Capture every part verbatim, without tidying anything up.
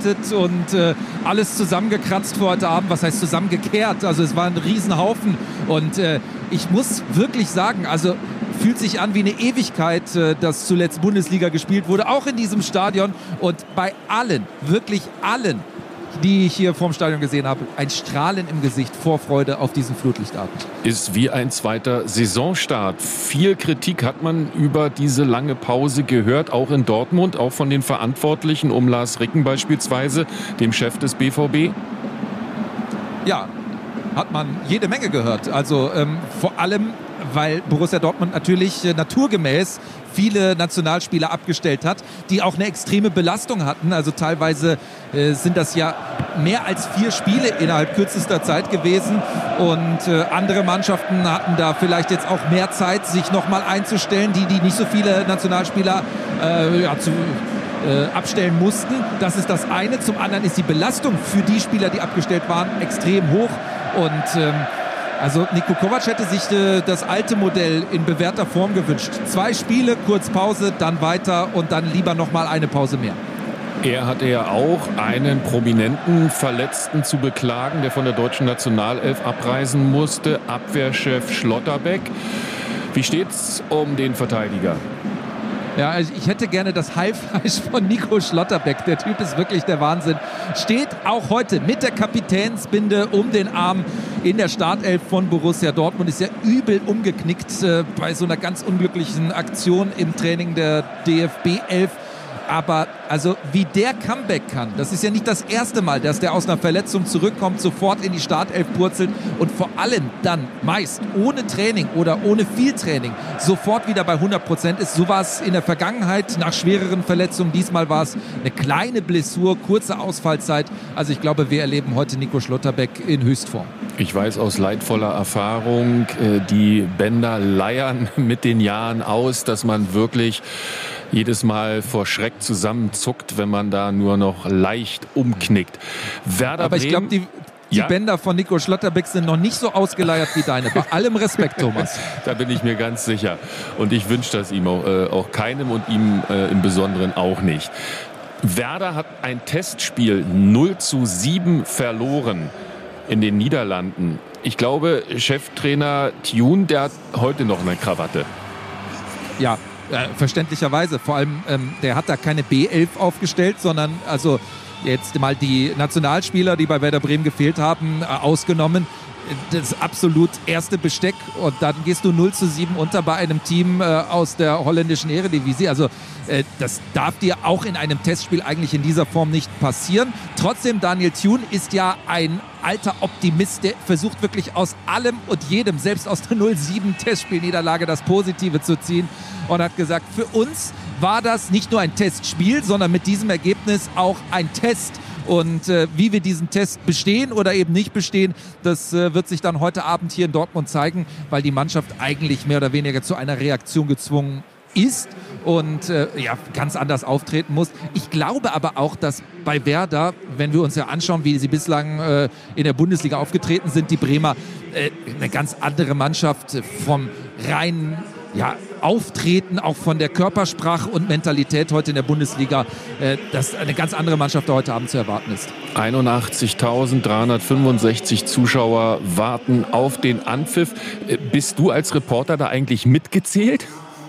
vorbereitet und äh, alles zusammengekratzt für heute Abend. Was heißt zusammengekehrt? Also es war ein Riesenhaufen und äh, ich muss wirklich sagen, also fühlt sich an wie eine Ewigkeit, äh, dass zuletzt Bundesliga gespielt wurde, auch in diesem Stadion. Und bei allen, wirklich allen, die ich hier vorm Stadion gesehen habe, ein Strahlen im Gesicht vor Freude auf diesen Flutlichtabend. Ist wie ein zweiter Saisonstart. Viel Kritik hat man über diese lange Pause gehört, auch in Dortmund, auch von den Verantwortlichen, um Lars Ricken beispielsweise, dem Chef des B V B. Ja, hat man jede Menge gehört. Also ähm, vor allem, weil Borussia Dortmund natürlich äh, naturgemäß viele Nationalspieler abgestellt hat, die auch eine extreme Belastung hatten. Also teilweise äh, sind das ja mehr als vier Spiele innerhalb kürzester Zeit gewesen. Und äh, andere Mannschaften hatten da vielleicht jetzt auch mehr Zeit, sich nochmal einzustellen, die, die nicht so viele Nationalspieler äh, ja, zu, äh, abstellen mussten. Das ist das eine. Zum anderen ist die Belastung für die Spieler, die abgestellt waren, extrem hoch. Und ähm, also Niko Kovac hätte sich äh, das alte Modell in bewährter Form gewünscht. Zwei Spiele, kurz Pause, dann weiter und dann lieber noch mal eine Pause mehr. Er hatte ja auch einen prominenten Verletzten zu beklagen, der von der deutschen Nationalelf abreisen musste, Abwehrchef Schlotterbeck. Wie steht's um den Verteidiger? Ja, also ich hätte gerne das Heilfleisch von Nico Schlotterbeck. Der Typ ist wirklich der Wahnsinn. Steht auch heute mit der Kapitänsbinde um den Arm in der Startelf von Borussia Dortmund. Ist ja übel umgeknickt äh, bei so einer ganz unglücklichen Aktion im Training der D F B elf. Aber also wie der Comeback kann, das ist ja nicht das erste Mal, dass der aus einer Verletzung zurückkommt, sofort in die Startelf purzelt und vor allem dann meist ohne Training oder ohne viel Training sofort wieder bei hundert Prozent ist. So war es in der Vergangenheit nach schwereren Verletzungen. Diesmal war es eine kleine Blessur, kurze Ausfallzeit. Also ich glaube, wir erleben heute Nico Schlotterbeck in Höchstform. Ich weiß aus leidvoller Erfahrung, die Bänder leiern mit den Jahren aus, dass man wirklich jedes Mal vor Schreck zusammenzuckt, wenn man da nur noch leicht umknickt. Werder Aber ich glaube, die, die ja? Bänder von Nico Schlotterbeck sind noch nicht so ausgeleiert wie deine. Bei allem Respekt, Thomas. Da bin ich mir ganz sicher. Und ich wünsche das ihm auch, äh, auch keinem und ihm äh, im Besonderen auch nicht. Werder hat ein Testspiel null zu sieben verloren in den Niederlanden. Ich glaube, Cheftrainer Thioune, der hat heute noch eine Krawatte. Ja, äh, verständlicherweise. Vor allem, ähm, der hat da keine B elf aufgestellt, sondern also jetzt mal die Nationalspieler, die bei Werder Bremen gefehlt haben, äh, ausgenommen. Das absolut erste Besteck und dann gehst du null zu sieben unter bei einem Team äh, aus der holländischen Eredivisie. Also äh, das darf dir auch in einem Testspiel eigentlich in dieser Form nicht passieren. Trotzdem, Daniel Thioune ist ja ein alter Optimist, der versucht wirklich aus allem und jedem, selbst aus der null sieben Testspielniederlage, das Positive zu ziehen und hat gesagt, für uns war das nicht nur ein Testspiel, sondern mit diesem Ergebnis auch ein Test. Und äh, wie wir diesen Test bestehen oder eben nicht bestehen, das äh, wird sich dann heute Abend hier in Dortmund zeigen, weil die Mannschaft eigentlich mehr oder weniger zu einer Reaktion gezwungen ist und äh, ja, ganz anders auftreten muss. Ich glaube aber auch, dass bei Werder, wenn wir uns ja anschauen, wie sie bislang äh, in der Bundesliga aufgetreten sind, die Bremer, äh, eine ganz andere Mannschaft vom reinen ja, Auftreten, auch von der Körpersprache und Mentalität heute in der Bundesliga, äh, dass eine ganz andere Mannschaft da heute Abend zu erwarten ist. einundachtzigtausenddreihundertfünfundsechzig Zuschauer warten auf den Anpfiff. Bist du als Reporter da eigentlich mitgezählt?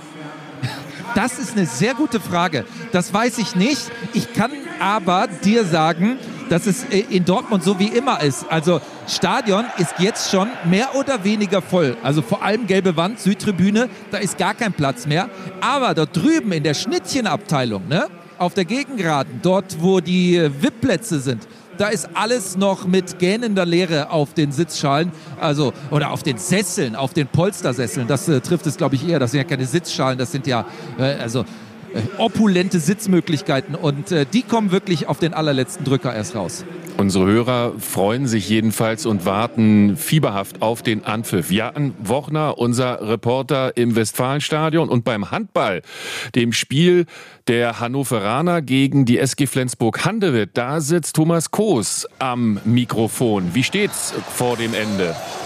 Das ist eine sehr gute Frage. Das weiß ich nicht. Ich kann aber dir sagen, dass es in Dortmund so wie immer ist. Also Stadion ist jetzt schon mehr oder weniger voll. Also vor allem gelbe Wand, Südtribüne, da ist gar kein Platz mehr. Aber dort drüben in der Schnittchenabteilung, ne, auf der Gegengraden, dort wo die V I P-Plätze sind, da ist alles noch mit gähnender Leere auf den Sitzschalen, also oder auf den Sesseln, auf den Polstersesseln. Das äh, trifft es, glaube ich, eher. Das sind ja keine Sitzschalen, das sind ja äh, also äh, opulente Sitzmöglichkeiten. Und äh, die kommen wirklich auf den allerletzten Drücker erst raus. Unsere Hörer freuen sich jedenfalls und warten fieberhaft auf den Anpfiff. Jan Wochner, unser Reporter im Westfalenstadion, und beim Handball, dem Spiel der Hannoveraner gegen die S G Flensburg-Handewitt, da sitzt Thomas Koos am Mikrofon. Wie steht's vor dem Ende?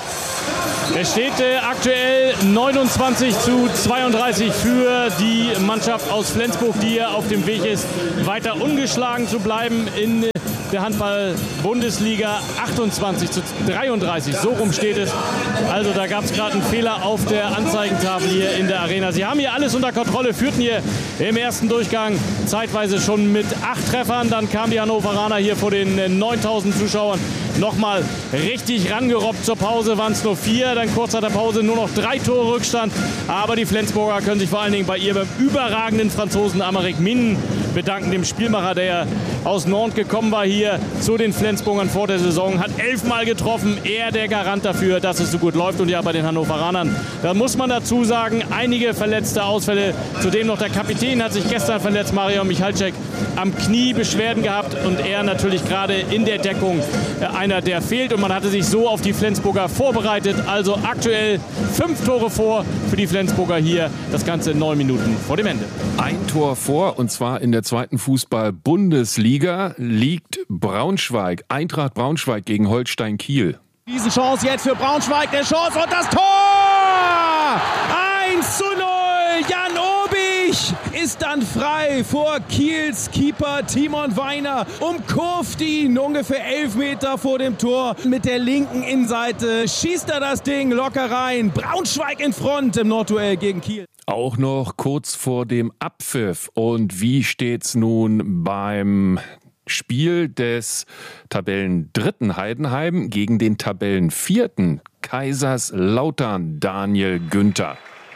Es steht äh, aktuell neunundzwanzig zu zweiunddreißig für die Mannschaft aus Flensburg, die hier auf dem Weg ist, weiter ungeschlagen zu bleiben in der Handball-Bundesliga. Achtundzwanzig zu dreiunddreißig, so rum steht es. Also da gab es gerade einen Fehler auf der Anzeigentafel hier in der Arena. Sie haben hier alles unter Kontrolle, führten hier im ersten Durchgang zeitweise schon mit acht Treffern. Dann kamen die Hannoveraner hier vor den neuntausend Zuschauern nochmal richtig rangerobbt. Zur Pause waren es nur vier, dann kurz nach der Pause nur noch drei Tore Rückstand. Aber die Flensburger können sich vor allen Dingen bei ihrem überragenden Franzosen Aymeric Min bedanken, dem Spielmacher, der aus Nantes gekommen war hier zu den Flensburgern vor der Saison, hat elfmal getroffen. Er der Garant dafür, dass es so gut läuft. Und ja, bei den Hannoveranern, da muss man dazu sagen, einige verletzte Ausfälle. Zudem noch der Kapitän hat sich gestern verletzt, Marian Michalczyk, am Knie Beschwerden gehabt. Und er natürlich gerade in der Deckung einer, der fehlt. Und man hatte sich so auf die Flensburger vorbereitet. Also aktuell fünf Tore vor für die Flensburger hier. Das Ganze neun Minuten vor dem Ende. Ein Tor vor, und zwar in der zweiten Fußball-Bundesliga liegt Braunschweig. Eintracht Braunschweig gegen Holstein Kiel. Diese Chance jetzt für Braunschweig, eine Chance und das Tor! eins zu null! Jan Obich ist dann frei vor Kiels Keeper Timon Weiner, umkurvt ihn ungefähr elf Meter vor dem Tor. Mit der linken Innenseite schießt er das Ding locker rein. Braunschweig in Front im Nordduell gegen Kiel. Auch noch kurz vor dem Abpfiff. Und wie steht's nun beim Spiel des Tabellendritten Heidenheim gegen den Tabellenvierten Kaiserslautern, Daniel Günther?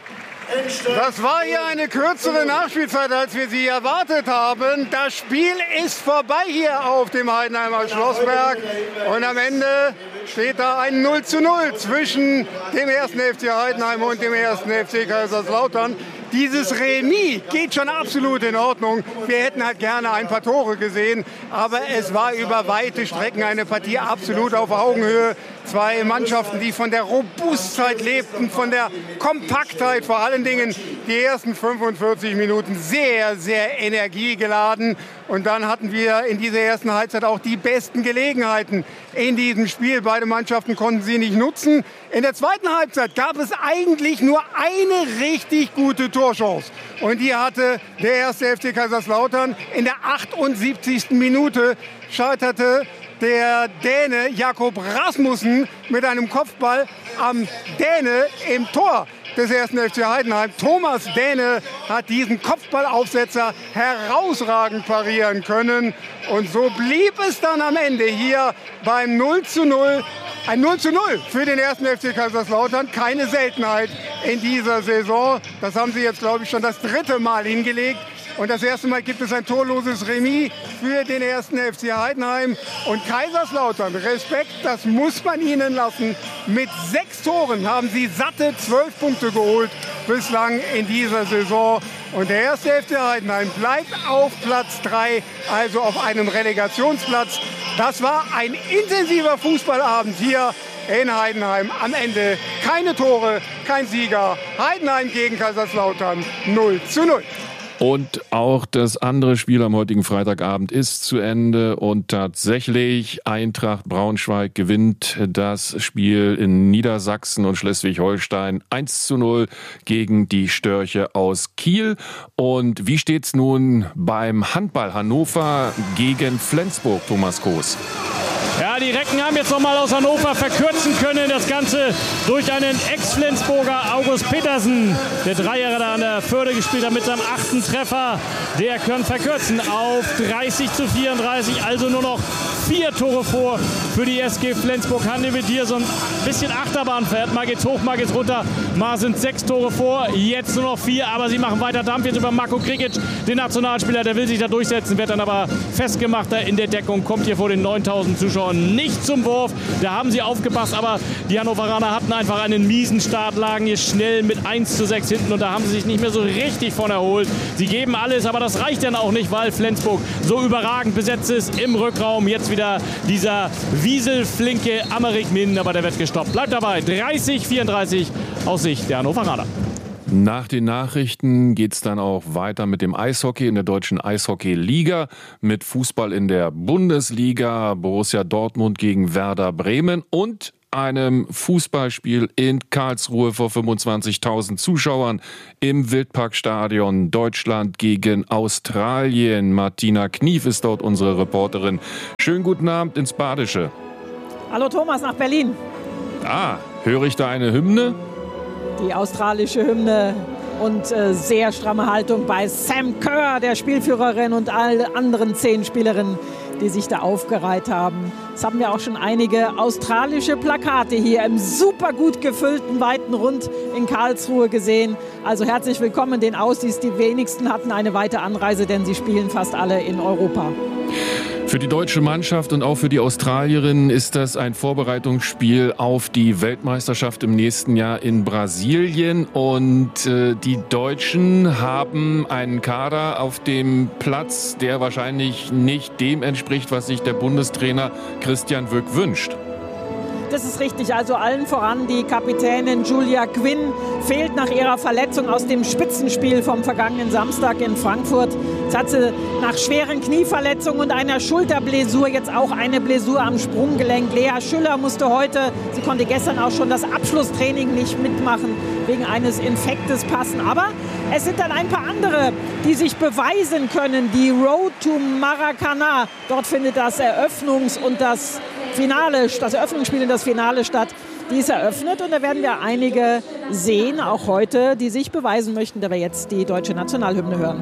Das war hier eine kürzere Nachspielzeit, als wir sie erwartet haben. Das Spiel ist vorbei hier auf dem Heidenheimer Schlossberg. Und am Ende steht da ein null zu null zwischen dem ersten F C Heidenheim und dem ersten F C Kaiserslautern. Dieses Remis geht schon absolut in Ordnung. Wir hätten halt gerne ein paar Tore gesehen, aber es war über weite Strecken eine Partie absolut auf Augenhöhe. Zwei Mannschaften, die von der Robustheit lebten, von der Kompaktheit, vor allen Dingen die ersten fünfundvierzig Minuten sehr, sehr energiegeladen. Und dann hatten wir in dieser ersten Halbzeit auch die besten Gelegenheiten in diesem Spiel. Beide Mannschaften konnten sie nicht nutzen. In der zweiten Halbzeit gab es eigentlich nur eine richtig gute Torchance. Und die hatte der erste F C Kaiserslautern. In der achtundsiebzigsten Minute scheiterte der Däne Jakob Rasmussen mit einem Kopfball am Däne im Tor des ersten F C Heidenheim. Thomas Däne hat diesen Kopfballaufsetzer herausragend parieren können. Und so blieb es dann am Ende hier beim null zu null. Ein null zu null für den ersten F C Kaiserslautern. Keine Seltenheit in dieser Saison. Das haben sie jetzt, glaube ich, schon das dritte Mal hingelegt. Und das erste Mal gibt es ein torloses Remis für den ersten F C Heidenheim. Und Kaiserslautern, Respekt, das muss man ihnen lassen. Mit sechs Toren haben sie satte zwölf Punkte geholt bislang in dieser Saison. Und der erste F C Heidenheim bleibt auf Platz drei, also auf einem Relegationsplatz. Das war ein intensiver Fußballabend hier in Heidenheim. Am Ende keine Tore, kein Sieger. Heidenheim gegen Kaiserslautern null zu null. Und auch das andere Spiel am heutigen Freitagabend ist zu Ende und tatsächlich Eintracht Braunschweig gewinnt das Spiel in Niedersachsen und Schleswig-Holstein eins zu null gegen die Störche aus Kiel. Und wie steht's nun beim Handball Hannover gegen Flensburg, Thomas Koos? Ja, die Recken haben jetzt nochmal aus Hannover verkürzen können. Das Ganze durch einen Ex-Flensburger August Petersen. Der drei Jahre da an der Förde gespielt hat mit seinem achten Treffer. Der kann verkürzen auf dreißig zu vierunddreißig. Also nur noch vier Tore vor für die S G Flensburg. Handewitt so ein bisschen Achterbahn fährt. Mal geht's hoch, mal geht's runter. Mal sind sechs Tore vor. Jetzt nur noch vier. Aber sie machen weiter Dampf jetzt über Marko Krikic, den Nationalspieler. Der will sich da durchsetzen, wird dann aber festgemacht da in der Deckung. Kommt hier vor den neuntausend Zuschauern nicht zum Wurf. Da haben sie aufgepasst, aber die Hannoveraner hatten einfach einen miesen Start, lagen hier schnell mit eins zu sechs hinten und da haben sie sich nicht mehr so richtig von erholt. Sie geben alles, aber das reicht dann auch nicht, weil Flensburg so überragend besetzt ist im Rückraum. Jetzt wieder dieser wieselflinke Aymeric Min, aber der wird gestoppt. Bleibt dabei, dreißig vierunddreißig aus Sicht der Hannoveraner. Nach den Nachrichten geht's dann auch weiter mit dem Eishockey in der deutschen Eishockey-Liga, mit Fußball in der Bundesliga, Borussia Dortmund gegen Werder Bremen und einem Fußballspiel in Karlsruhe vor fünfundzwanzigtausend Zuschauern im Wildparkstadion. Deutschland gegen Australien. Martina Knief ist dort unsere Reporterin. Schönen guten Abend ins Badische. Hallo Thomas, nach Berlin. Ah, höre ich da eine Hymne? Die australische Hymne und äh, sehr stramme Haltung bei Sam Kerr, der Spielführerin, und alle anderen zehn Spielerinnen, die sich da aufgereiht haben. Jetzt haben wir auch schon einige australische Plakate hier im super gut gefüllten weiten Rund in Karlsruhe gesehen. Also herzlich willkommen den Aussies. Die wenigsten hatten eine weite Anreise, denn sie spielen fast alle in Europa. Für die deutsche Mannschaft und auch für die Australierinnen ist das ein Vorbereitungsspiel auf die Weltmeisterschaft im nächsten Jahr in Brasilien. Und äh, die Deutschen haben einen Kader auf dem Platz, der wahrscheinlich nicht dem entspricht, was sich der Bundestrainer Christian Wöck wünscht. Das ist richtig. Also allen voran die Kapitänin Julia Quinn fehlt nach ihrer Verletzung aus dem Spitzenspiel vom vergangenen Samstag in Frankfurt. Jetzt hat sie nach schweren Knieverletzungen und einer Schulterblessur jetzt auch eine Blessur am Sprunggelenk. Lea Schüller musste heute, sie konnte gestern auch schon das Abschlusstraining nicht mitmachen, wegen eines Infektes passen. Aber es sind dann ein paar andere, die sich beweisen können. Die Road to Maracanã, dort findet das Eröffnungs- und das Finale, das Eröffnungsspiel und das Finale statt. Die ist eröffnet und da werden wir einige sehen, auch heute, die sich beweisen möchten, da wir jetzt die deutsche Nationalhymne hören.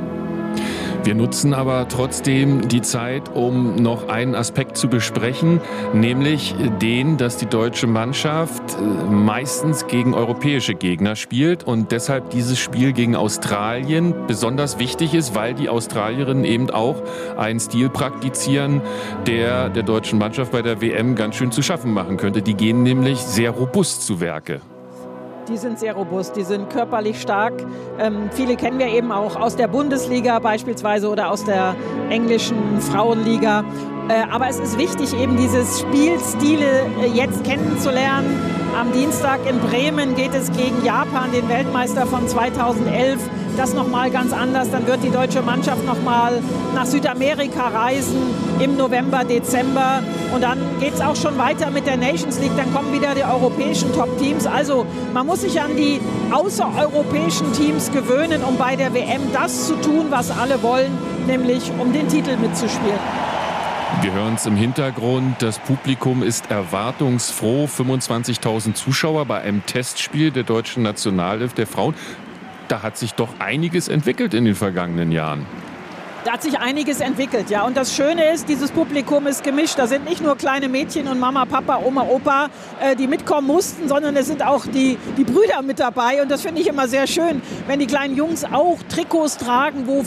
Wir nutzen aber trotzdem die Zeit, um noch einen Aspekt zu besprechen, nämlich den, dass die deutsche Mannschaft meistens gegen europäische Gegner spielt und deshalb dieses Spiel gegen Australien besonders wichtig ist, weil die Australierinnen eben auch einen Stil praktizieren, der der deutschen Mannschaft bei der W M ganz schön zu schaffen machen könnte. Die gehen nämlich sehr robust zu Werke. Die sind sehr robust, die sind körperlich stark. Ähm, viele kennen wir eben auch aus der Bundesliga beispielsweise oder aus der englischen Frauenliga. Äh, aber es ist wichtig, eben dieses Spielstile äh, jetzt kennenzulernen. Am Dienstag in Bremen geht es gegen Japan, den Weltmeister von zweitausendelf. Das nochmal ganz anders. Dann wird die deutsche Mannschaft nochmal nach Südamerika reisen im November, Dezember. Und dann geht es auch schon weiter mit der Nations League. Dann kommen wieder die europäischen Top-Teams. Also man muss sich an die außereuropäischen Teams gewöhnen, um bei der W M das zu tun, was alle wollen, nämlich um den Titel mitzuspielen. Wir hören es im Hintergrund, das Publikum ist erwartungsfroh. fünfundzwanzigtausend Zuschauer bei einem Testspiel der deutschen Nationalelf der Frauen. Da hat sich doch einiges entwickelt in den vergangenen Jahren. Da hat sich einiges entwickelt, ja. Und das Schöne ist, dieses Publikum ist gemischt. Da sind nicht nur kleine Mädchen und Mama, Papa, Oma, Opa, äh, die mitkommen mussten, sondern es sind auch die, die Brüder mit dabei. Und das finde ich immer sehr schön, wenn die kleinen Jungs auch Trikots tragen, wo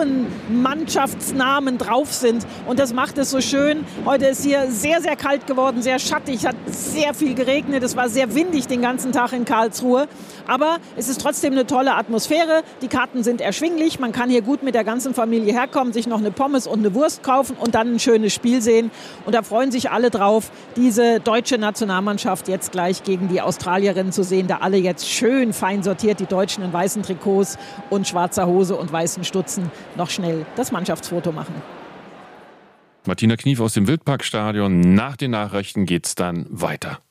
Frauenmannschaftsnamen drauf sind. Und das macht es so schön. Heute ist hier sehr, sehr kalt geworden, sehr schattig, hat sehr viel geregnet. Es war sehr windig den ganzen Tag in Karlsruhe. Aber es ist trotzdem eine tolle Atmosphäre. Die Karten sind erschwinglich. Man kann hier gut mit der ganzen Familie herkommen, sich noch eine Pommes und eine Wurst kaufen und dann ein schönes Spiel sehen. Und da freuen sich alle drauf, diese deutsche Nationalmannschaft jetzt gleich gegen die Australierinnen zu sehen. Da alle jetzt schön fein sortiert, die Deutschen in weißen Trikots und schwarzer Hose und weißen Stutzen, noch schnell das Mannschaftsfoto machen. Martina Knief aus dem Wildparkstadion. Nach den Nachrichten geht's dann weiter.